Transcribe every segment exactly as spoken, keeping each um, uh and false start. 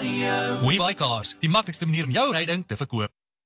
radio. WeBuyCars, die maklikste manier om jou ryding te verkoop.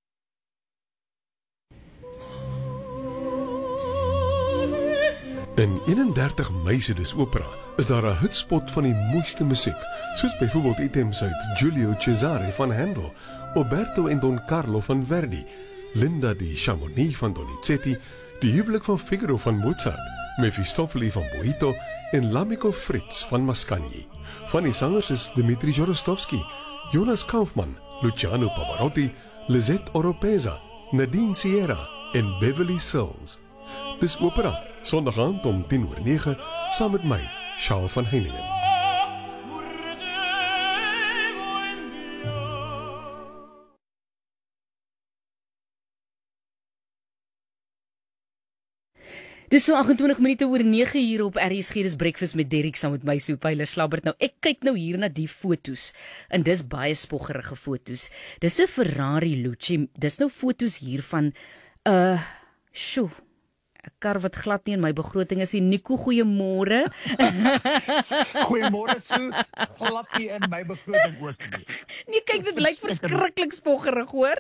In eenendertig Mei se Dis Opera is daar 'n hitspot van die mooiste musiek, soos byvoorbeeld items uit Giulio Cesare van Handel, Oberto en Don Carlo van Verdi, Linda di Chamonix van Donizetti, Die huwelik van Figaro van Mozart, Mefistofeli van Boito en L'Amico Fritz van Mascagni. Van die sangers is Dmitri Jorostovsky, Jonas Kaufmann, Luciano Pavarotti, Lisette Oropesa, Nadine Sierra en Beverly Sills. Dis Opera, Sondag aand om tien oor nege, saam met my, Charles van Heiningen. Dis so agentwintig minute oor nege hier op R S G, dis Breakfast met Derrick saam met my Soepyler Slabbert. Nou, ek kyk nou hier na die foto's, en dis baie spoggerige foto's. Dis 'n Ferrari Lucci, dis nou foto's hier van, uh, sjoe, 'n kar wat glad nie in my begroting is. Nico, goeiemôre. Goeiemôre, so glad nie in my begroting ook nie. Nee, kyk, dit lyk verskriklik spoggerig, hoor.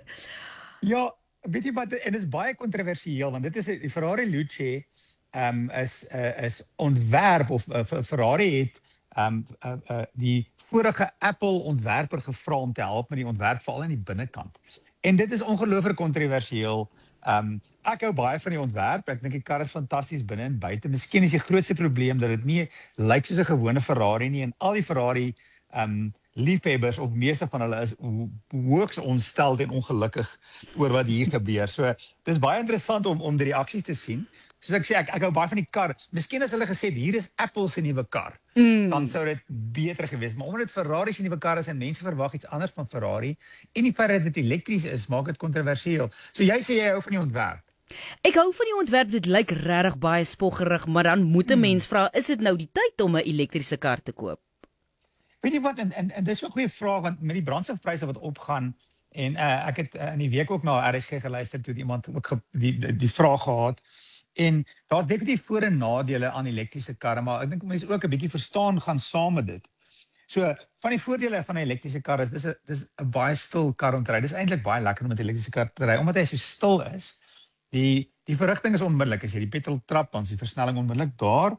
Ja, weet jy wat, en dit is baie kontroversieel, want dit is die Ferrari Lucci um, is uh, is ontwerp of uh, Ferrari het um, uh, uh, die vorige Apple ontwerper gevra om te help met die ontwerp, veral aan die binnekant. En dit is ongelooflik kontroversieel. Um, ek hou baie van die ontwerp. Ek dink die kar is fantasties binne en buite. Miskien is die grootste probleem dat dit nie lyk soos 'n gewone Ferrari nie, en al die Ferrari um, liefhebbers, of meeste van hulle is hoogs ontstel en ongelukkig oor wat hier gebeur. So, dit is baie interessant om, om die reaksies te sien. Soos ek sê, ek, ek hou baie van die kar. Miskien as hulle gesê, hier is Apple se nuwe kar, mm. dan sou dit beter gewees. Maar omdat dit Ferrari se nuwe kar is en mense verwag iets anders van Ferrari, en die feit dat dit elektries is, maak dit kontroversieel. So jy sê jy hou van die ontwerp. Ek hou van die ontwerp, dit lyk regtig baie spoggerig, maar dan moet 'n hmm. mens vra, is dit nou die tyd om 'n elektriese kar te koop? Weet jy wat, en, en, en dis 'n goeie vraag, want met die brandstofpryse wat opgaan, en uh, ek het uh, in die week ook na R S G geluister, toe iemand ook ge, die, die, die vraag gehad, en daar's definitief voor- en nadele aan elektriese karre, maar ek dink mense ook 'n bietjie verstaan gaan saam met dit. So, van die voordele van 'n elektriese kar is, dis 'n dis 'n baie stil kar om te ry. Dis eintlik baie lekker om met 'n elektriese kar te ry, omdat hy so stil is. Die, die verrigting is onmiddellik, as jy die petrol trap, dan is die versnelling onmiddellik daar.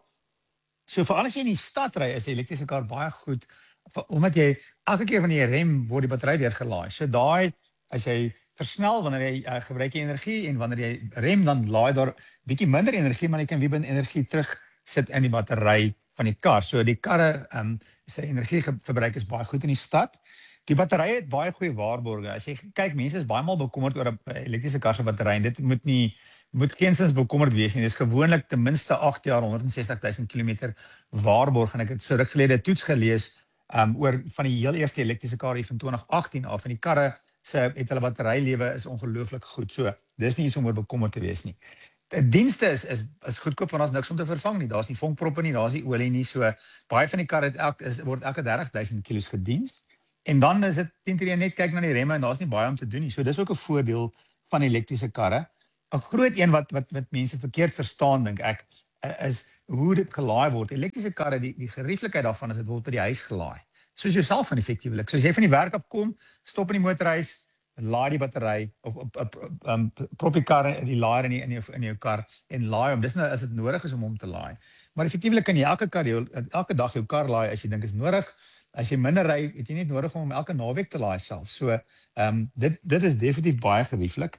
So veral as jy in die stad ry, is die elektriese kar baie goed, omdat jy, elke keer wanneer jy rem, word die battery weer gelaai. So daai, as jy versnel, wanneer jy uh, gebruik jy energie, en wanneer jy rem, dan laai daar bietjie minder energie, maar jy kan weer bin energie terug sit in die battery van die kar. So die karre, um, sy energieverbruik is baie goed in die stad. Die battery het baie goeie waarborge. As jy kyk, mense is baie maal bekommerd oor 'n elektriese kar se battery, en dit moet nie moet geensins bekommerd wees nie. Dit is gewoonlik ten minste agt jaar, honderdsestig duisend kilometer waarborg, en ek het so ruk gelede toets gelees um, oor van die heel eerste elektriese kar van twintig agttien af, en die karre se het hulle batterylewe is ongelooflik goed. So, dis nie iets om oor bekommerd te wees nie. Die dienste is is is goedkoop, want daar's niks om te vervang nie. Daar's nie vonkproppe nie, daar's nie olie nie. So, baie van die karre het elk is word elke dertig duisend kilos gediens. En dan is dit teen jy net kyk na die remme, en daar's nie baie om te doen nie. So dis ook 'n voordeel van elektriese karre. 'n Groot een wat wat wat mense verkeerd verstaan, dink ek, is hoe dit gelaai word. Elektriese karre, die die gerieflikheid daarvan is dit word by die huis gelaai. Soos jouself van effektiewelik. Soos jy van die werk af kom, stop in die motorhuis, laai die battery of op op um, prop die kar in die laaier in die, in jou in jou kar en laai hom. Dis nou as dit nodig is om hom te laai. Maar effektiewelik kan jy elke kar jou, elke dag jou kar laai as jy dink is nodig. As jy minder ry, het jy nie nodig om hom elke naweek te laai self. So, ehm um, dit dit is definitief baie gerieflik.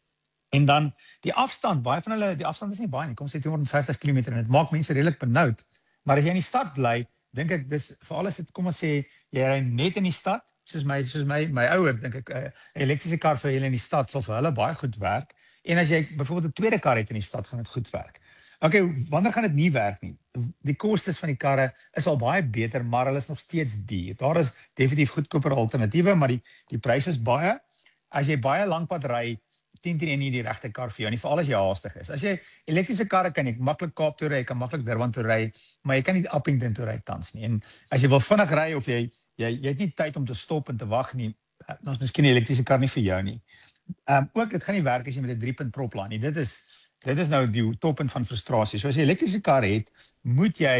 En dan die afstand, baie van hulle, die afstand is nie baie nie, kom sê tweehonderdvyftig kilometer, en dit maak mense redelik benoud. Maar as jy in die stad bly, dink ek dis veral as dit kom ons sê jy ry net in die stad, soos my soos my my ouer, dink ek 'n uh, elektriese kar vir hulle in die stad sal vir hulle baie goed werk. En as jy byvoorbeeld 'n tweede kar het in die stad, gaan dit goed werk. Okay, wanneer gaan dit nie werk nie? Die kostes van die karre is al baie beter, maar hulle is nog steeds duur. Daar is definitief goedkoper alternatiewe, maar die die pryse is baie. As jy baie lank pad ry, teen teen nie die regte kar vir jou nie, veral as jy haastig is. As jy elektriese karre kan jy maklik Kaap toe ry, jy kan maklik Durban toe ry, maar jy kan nie Appington toe ry tans nie. En as jy wil vinnig ry of jy jy jy het nie tyd om te stop en te wag nie, dan is miskien 'n elektriese kar nie vir jou nie. Ehm um, ook dit gaan nie werk as jy met 'n drie-punt prop laai nie. Dit is dit is nou die toppunt van frustrasie. So as jy 'n elektriese kar het, moet jy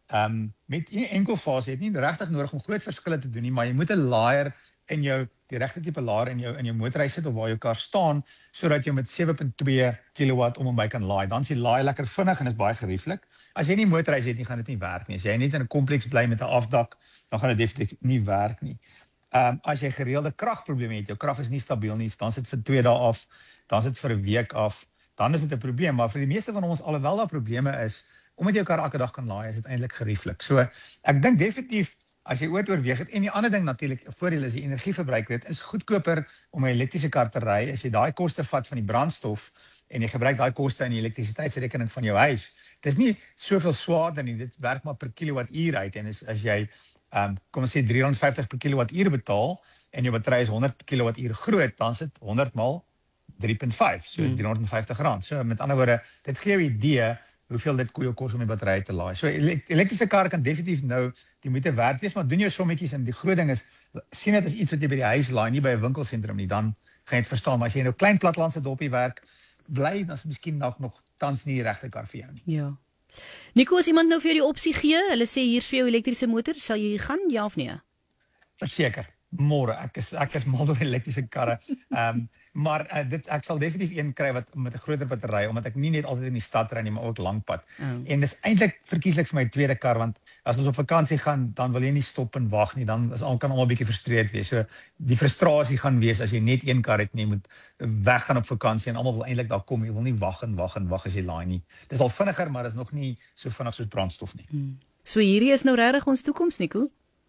um, met een enkel fase, jy het nie regtig nodig om groot verskille te doen nie, maar jy moet 'n laaier in jou, die regte tipe laaier in jou, in jou motorhuis sit of waar jou kar staan, sodat jy met sewe komma twee kilowatt om en by kan laai. Dan is die laai lekker vinnig en is baie gerieflik. As jy nie motorhuis het nie, gaan dit nie werk nie. As jy net in 'n kompleks bly met 'n afdak, dan gaan dit definitief nie werk nie. Um, as jy gereelde kragprobleme het, jou krag is nie stabiel nie, dan sit vir twee dae af, dan sit vir 'n week af, dan is dit 'n probleem. Maar vir die meeste van ons, alhoewel daar probleme is, omdat jou kar elke dag kan laai, is dit eintlik gerieflik. So ek dink definitief, as jy ooit oorweeg het, en die ander ding natuurlik, voordeel is die energieverbruik. Dit is goedkoper om 'n elektriese kar te ry as jy daai koste vat van die brandstof en jy gebruik daai koste in die elektrisiteitsrekening van jou huis. Dit is nie soveel swaarder nie, dit werk maar per kilowattuur uit en as, as jy um, kom ons sê drie rand vyftig per kilowattuur betaal en jou battery is honderd kilowattuur groot, dan sit honderd maal drie komma vyf, so hmm. driehonderd vyftig rand. So met ander woorde, dit gee jou 'n idee hoeveel dit jou kos om die battery te laai. So elektriese kar kan definitief nou die moeite werd wees, maar doen jou sommetjies en die groot ding is, sien dit as iets wat jy by die huis laai, nie by 'n winkelsentrum nie, dan gaan jy dit verstaan. Maar as jy nou klein platlandse dopie werk, bly, dan is miskien dalk nog tans nie die regte kar vir jou nie. Ja. Nico, as iemand nou vir jou die opsie gee, hulle sê hier's vir jou elektriese motor, sal jy gaan, ja of nee? Verseker, môre, ek is ek is mal oor elektriese karre. Ehm um, maar uh, dit ek sal definitief een kry wat met 'n groter battery, omdat ek nie net altyd in die stad ry nie, maar ook lankpad. Oh. En dis eintlik verkieslik vir my tweede kar, want as ons op vakansie gaan, dan wil jy nie stop en wag nie, dan is al kan almal 'n bietjie frustreerd wees. So die frustrasie gaan wees as jy net een kar het nie, moet weggaan op vakansie en almal wil eintlik daar kom, jy wil nie wag en wag en wag as jy laai nie. Dis al vinniger, maar is nog nie so vinnig soos brandstof nie. Hmm. So hierdie is nou regtig ons toekoms, Nico?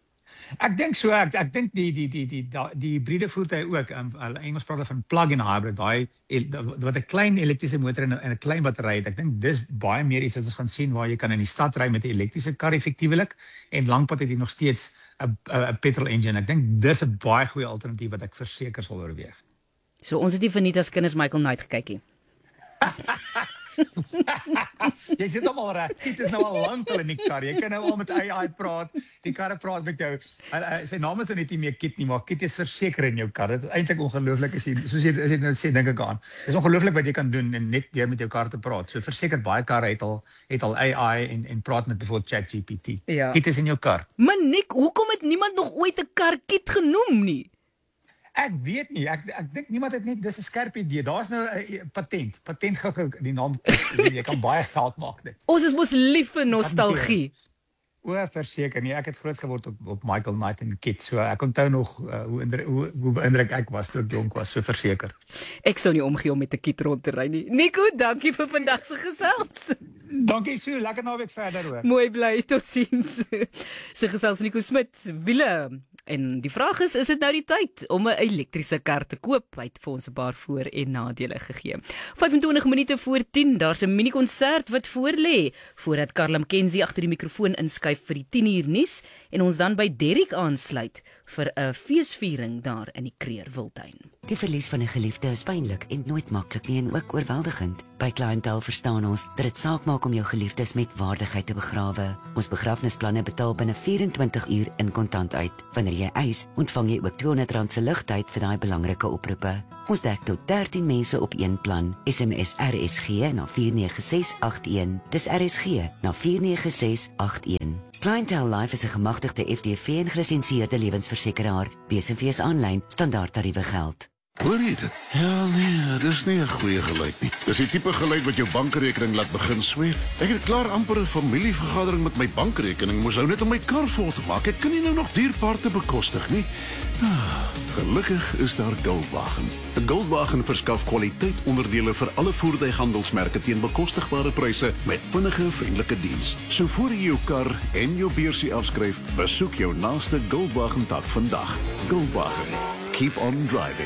Ek dink so, ek ek dink die die die die die, die hybride voertuie ook, um, Engels praat van plug-in hybrid, daai wat 'n klein elektriese motor en 'n klein battery het. Ek dink dis baie meer iets wat ons gaan sien waar jy kan in die stad ry met 'n elektriese kar effektiewelik en lankpad het jy nog steeds 'n 'n petrol engine. Ek dink dis 'n baie goeie alternatief wat ek verseker sal oorweeg. So ons het nie verniet as kinders Michael Knight gekyk nie. Jy sit hom al reg. Dit is nou al lank al in die kar. Jy kan nou al met A I praat. Die karre praat met jou. Sy naam is nou net nie meer Kit nie, maar Kit is verseker in jou kar. Dit is eintlik ongelooflik as jy soos jy, as jy nou sê, dink ek aan. Dit is ongelooflik wat jy kan doen en net deur met jou kar te praat. So verseker baie karre het al het al A I en en praat met byvoorbeeld ChatGPT. Ja. Kit is in jou kar. Maar Nick, hoekom het niemand nog ooit 'n kar Kit genoem nie? Ek weet nie, ek ek dink niemand het net, dis 'n skerp idee. Daar's nou 'n patent, patent gou die naam, jy kan baie geld maak dit. Ons is mos lief vir nostalgie. O, verseker nie, ek het groot geword op op Michael Knight en Kit, so ek onthou nog uh, hoe indruk, hoe, hoe beïndruk ek was toe ek jonk was, so verseker. Ek sou nie omgee om met 'n Kit rond te ry nie. Nico, dankie vir vandag se gesels. Dankie so, lekker naweek verder hoor. Mooi bly, totsiens. Se gesels Nico Smit, wiele. En die vraag is, is dit nou die tyd om 'n elektriese kar te koop? Hy het vir ons 'n paar voor- en nadele gegee. vyf en twintig minute voor tien, daar's 'n mini-konsert wat voorlê, voordat Karla McKenzie agter die mikrofoon inskuif vir die tien uur nuus en ons dan by Derrick aansluit vir 'n feesviering daar in die Kreer Wildtuin. Die verlies van 'n geliefde is pynlik en nooit maklik nie en ook oorweldigend. By Clientele verstaan ons dat dit saak maak om jou geliefdes met waardigheid te begrawe. Ons begrafnisplanne betaal binne vyf en twintig uur in kontant uit. Wanneer jy eis, ontvang jy ook tweehonderd rand se ligtyd vir daai belangrike oproepe. Ons dek tot dertien mense op een plan. S M S R S G na vier nege ses agt een. Dis R S G na vier nege ses agt een. Clientele Life is 'n gemagtigde F D V en gelisensieerde lewensversekeraar. B S V is aanlyn, standaard tariewe geld. Hoor jy dit? Ja, nee, dis nie 'n goeie geluid nie. Dis die tipe geluid wat jou bankrekening laat begin sweet. Ek het klaar amper 'n familievergadering met my bankrekening, moes nou net om my kar vol te maak. Ek kan nie nou nog dierparte bekostig nie. Ah, gelukkig is daar Goldwagen. 'n Goldwagen verskaf kwaliteit onderdele vir alle voertuighandelsmerke teen bekostigbare pryse met vinnige, vriendelike diens. So voor jy jou kar en jou beursie afskryf, besoek jou naaste Goldwagen tak vandag. Goldwagen. Keep on driving.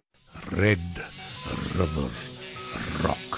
Red River Rock.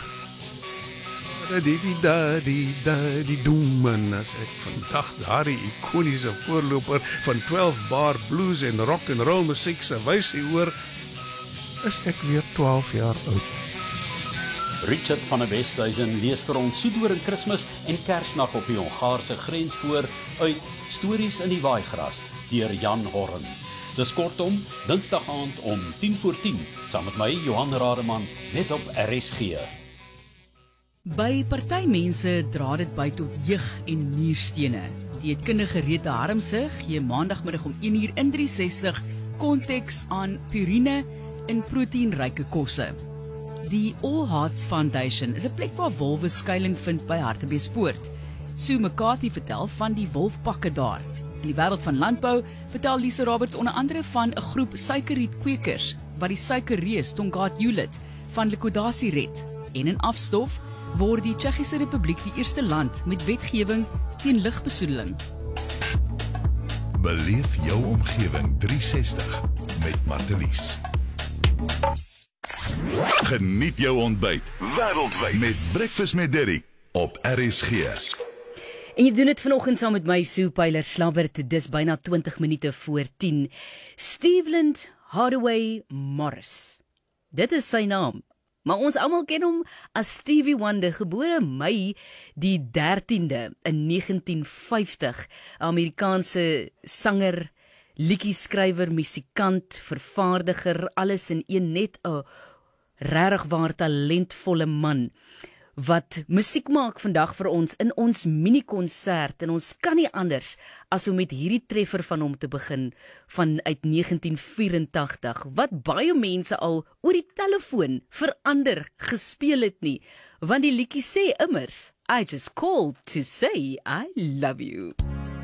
Die die da die da die doem en as ek vandag daardie ikoniese voorloper van twaalf bar blues en rock and roll musiek se wysie hoor, is ek weer twaalf jaar oud. Richard van der Westhuizen lees vir ons Soedoring Kersfees en Kersnag op die Hongaarse grens voor uit Stories in die Waaigras deur Jan Horn. Dis kortom, Dinsdag aand om tien voor tien, saam met my, Johan Rademan, net op R S G. By party mense dra dit by tot jeug en nierstene. Dieetkundige Rita Harmse gee maandagmiddag om een uur in drie sestig konteks aan purine in proteïenryke kosse. Die All Hearts Foundation is 'n plek waar wolwe skuilings vind by Hartbeespoort. Sue McCarthy vertel van die wolfpakke daar. In die wêreld van landbou vertel Lisa Roberts onder andere van 'n groep suikerrietkweekers wat die suikerreus Tongaat Hewlett van liquidasie red. En in afstof word die Tsjechiese Republiek die eerste land met wetgewing teen lugbesoedeling. Beleef jou omgewing drie sestig met Martelies. Geniet jou ontbyt wêreldwyd met Breakfast met Derrick op R S G. En jy doen dit vanoggend saam met my Sue Pyler Slabbert, dis byna twintig minute voor tien. Steveland Hardaway Morris. Dit is sy naam. Maar ons almal ken hom as Stevie Wonder, gebore Mei die dertiende in negentien vyftig. Amerikaanse sanger, liedjieskrywer, musikant, vervaardiger, alles in een, net 'n regtig waar talentvolle man wat musiek maak vandag vir ons in ons mini-konsert, en ons kan nie anders as om met hierdie treffer van hom te begin vanuit negentien vyfentagtig, wat baie mense al oor die telefoon verander gespeel het nie, want die liedjie sê immers, I just called to say I love you.